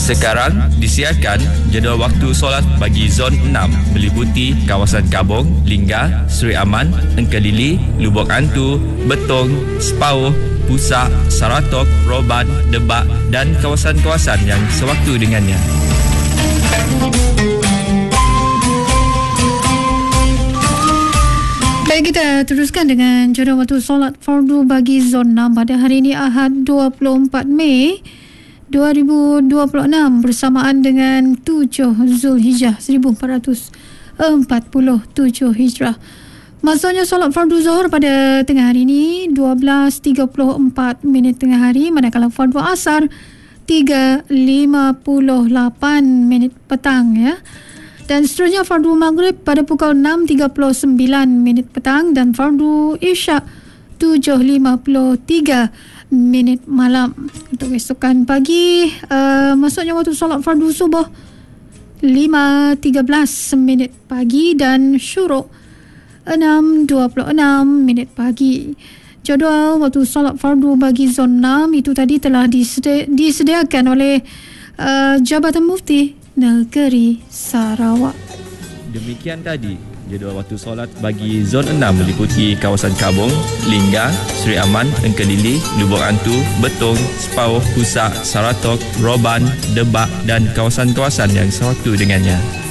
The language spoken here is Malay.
Sekarang disiarkan jadual waktu solat bagi Zon 6 meliputi kawasan Kabong, Lingga, Seri Aman, Engkelili, Lubuk Antu, Betong, Sepauh, Pusak, Saratok, Roban, Debak dan kawasan-kawasan yang sewaktu dengannya. Baik, kita teruskan dengan jadual waktu solat fardu bagi Zon 6 pada hari ini Ahad 24 Mei 2026 bersamaan dengan 7 Zulhijjah 1447 Hijrah. Masanya solat fardu Zuhur pada tengah hari ini 12.34 minit tengah hari, manakala fardu Asar 3.58 minit petang ya. Dan seterusnya fardu Maghrib pada pukul 6.39 minit petang dan fardu Isyak 7.53 minit malam. Untuk esokan pagi masuknya waktu solat fardu subuh 5.13 minit pagi dan syuruk 6.26 minit pagi. Jadual waktu solat fardu bagi Zon 6 itu tadi telah disediakan oleh Jabatan Mufti Negeri Sarawak. Demikian tadi jadual waktu solat bagi Zon 6 meliputi kawasan Kabong, Lingga, Seri Aman, Engkelili, Lubuk Antu, Betong, Sepauh, Pusak, Saratok, Roban, Debak dan kawasan-kawasan yang sewaktu dengannya.